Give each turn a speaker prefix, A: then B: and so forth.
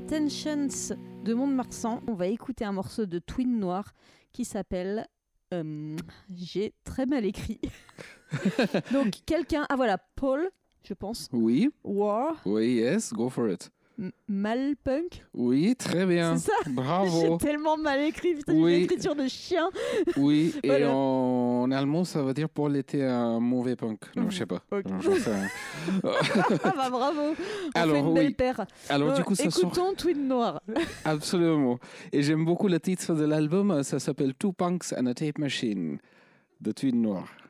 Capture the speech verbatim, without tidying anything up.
A: Intentions de Mont-de-Marsan. On va écouter un morceau de Twin Noir qui s'appelle euh, J'ai très mal écrit. Donc quelqu'un, ah voilà, Paul, je pense.
B: Oui.
A: War.
B: Oui, yes, go for it.
A: M- Malpunk.
B: Oui, très bien.
A: C'est ça.
B: Bravo.
A: J'ai tellement mal écrit, putain,
B: Oui.
A: j'ai une écriture de chien.
B: Oui, et
A: Voilà.
B: en... en allemand, ça veut dire Paul était un mauvais punk. Non, je sais pas.
A: Ok.
B: Non, j'en sais rien.
A: Ah bah bravo. On
B: Alors,
A: fait une
B: oui.
A: belle paire.
B: Alors,
A: Euh,
B: du coup, ça sort.
A: écoutons Twin Noir.
B: Absolument. Et j'aime beaucoup le titre de l'album. Ça s'appelle Two Punks and a Tape Machine de Twin Noir.